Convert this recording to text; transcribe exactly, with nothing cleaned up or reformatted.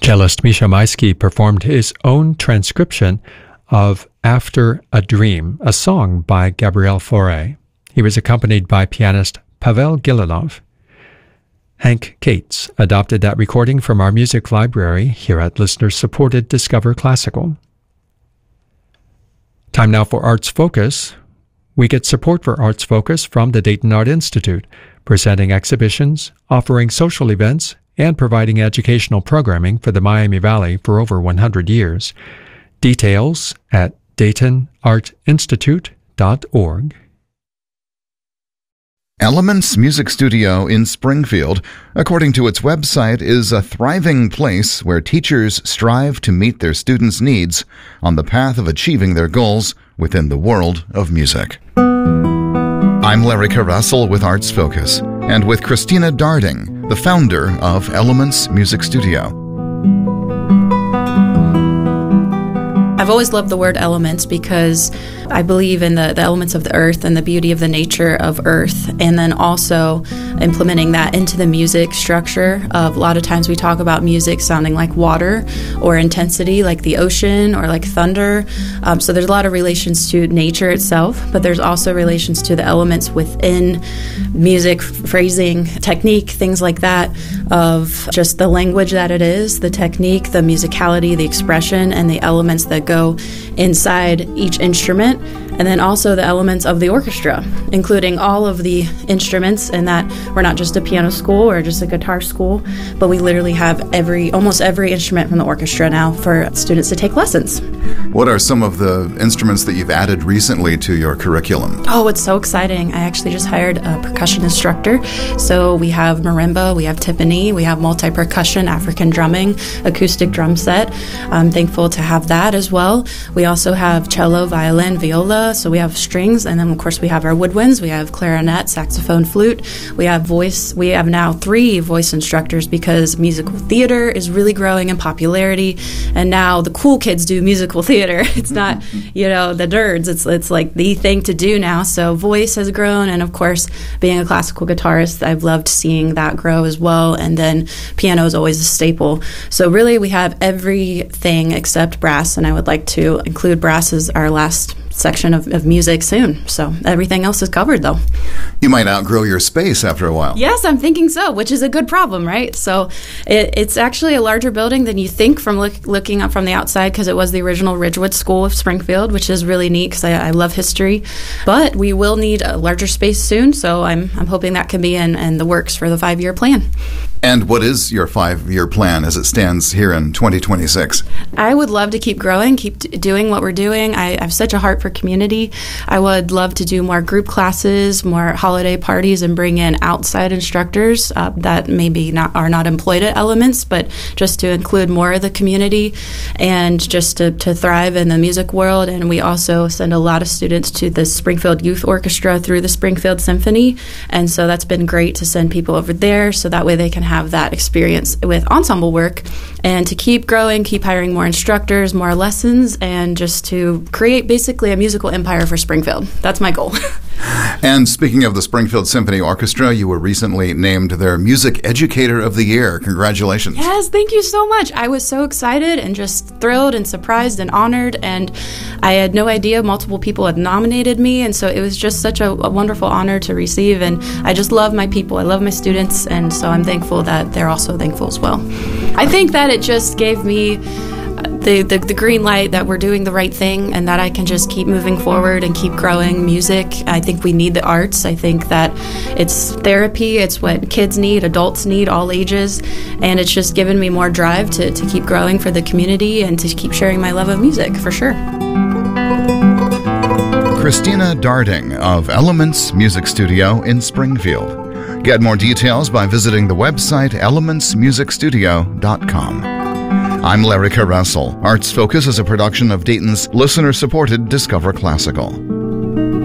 Cellist Misha Maisky performed his own transcription of After a Dream, a song by Gabriel Fauré. He was accompanied by pianist Pavel Gililov. Hank Cates adopted that recording from our music library here at listener-supported Discover Classical. Time now for Arts Focus. We get support for Arts Focus from the Dayton Art Institute, presenting exhibitions, offering social events, and providing educational programming for the Miami Valley for over one hundred years. Details at dayton art institute dot org. Elements Music Studio in Springfield, according to its website, is a thriving place where teachers strive to meet their students' needs on the path of achieving their goals within the world of music. I'm Larry Russell with Arts Focus, and with Christina Darding, the founder of Elements Music Studio. I've always loved the word elements because I believe in the, the elements of the earth and the beauty of the nature of earth, and then also implementing that into the music structure. Of a lot of times we talk about music sounding like water or intensity like the ocean or like thunder. Um, so there's a lot of relations to nature itself, but there's also relations to the elements within music, phrasing, technique, things like that, of just the language that it is, the technique, the musicality, the expression, and the elements that go inside each instrument, and then also the elements of the orchestra, including all of the instruments, and that we're not just a piano school or just a guitar school, but we literally have every, almost every instrument from the orchestra now for students to take lessons. What are some of the instruments that you've added recently to your curriculum? Oh, it's so exciting. I actually just hired a percussion instructor. So we have marimba, we have timpani, we have multi-percussion, African drumming, acoustic drum set. I'm thankful to have that as well. We also have cello, violin, viola, so we have strings, and then of course we have our woodwinds, we have clarinet, saxophone, flute, we have voice. We have now three voice instructors because musical theater is really growing in popularity, and now the cool kids do musical theater. It's not, you know, the nerds. It's it's like the thing to do now. So voice has grown, and of course, being a classical guitarist, I've loved seeing that grow as well. And then piano is always a staple. So really, we have everything except brass, and I would like to include brass as our last section of, of music soon. So everything else is covered, though. You might outgrow your space after a while. Yes, I'm thinking so, which is a good problem, right? So it, it's actually a larger building than you think from look, looking up from the outside, because it was the original Ridgewood School of Springfield, which is really neat because I, I love history. But we will need a larger space soon, so I'm I'm hoping that can be in, in the works for the five-year plan. And what is your five-year plan as it stands here in twenty twenty-six? I would love to keep growing, keep t- doing what we're doing. I, I have such a heart for community. I would love to do more group classes, more holiday parties, and bring in outside instructors uh, that maybe not are not employed at Elements, but just to include more of the community and just to, to thrive in the music world. And we also send a lot of students to the Springfield Youth Orchestra through the Springfield Symphony, and so that's been great to send people over there so that way they can have that experience with ensemble work, and to keep growing, keep hiring more instructors, more lessons, and just to create basically a musical empire for Springfield. That's my goal. And speaking of the Springfield Symphony Orchestra, you were recently named their Music Educator of the Year. Congratulations. Yes, thank you so much. I was so excited and just thrilled and surprised and honored, and I had no idea multiple people had nominated me, and so it was just such a, a wonderful honor to receive, and I just love my people. I love my students, and so I'm thankful that they're also thankful as well. I think that it just gave me The, the the green light that we're doing the right thing, and that I can just keep moving forward and keep growing music. I think we need the arts. I think that it's therapy. It's what kids need, adults need, all ages, and it's just given me more drive to, to keep growing for the community and to keep sharing my love of music, for sure. Christina Darding of Elements Music Studio in Springfield. Get more details by visiting the website elements music studio dot com. I'm Larry Russell. Arts Focus is a production of Dayton's listener-supported Discover Classical.